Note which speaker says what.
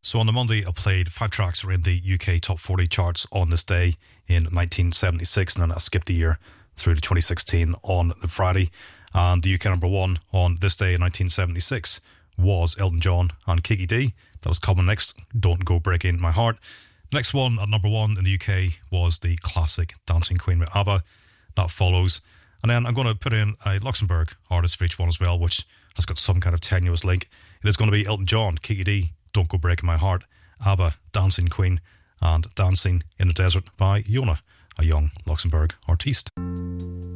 Speaker 1: So on the Monday, I played 5 tracks that were in the UK Top 40 charts on this day in 1976, and then I skipped a year through to 2016 on the Friday. And the UK number 1 on this day in 1976 was Elton John and Kiki D. That was coming next, Don't Go Breaking My Heart. Next one at number 1 in the UK was the classic Dancing Queen with ABBA. That follows. And then I'm going to put in a Luxembourg artist for each one as well, which has got some kind of tenuous link. It is going to be Elton John, Kiki D, Don't Go Breaking My Heart, ABBA, Dancing Queen, and Dancing in the Desert by Yona, a young Luxembourg artiste.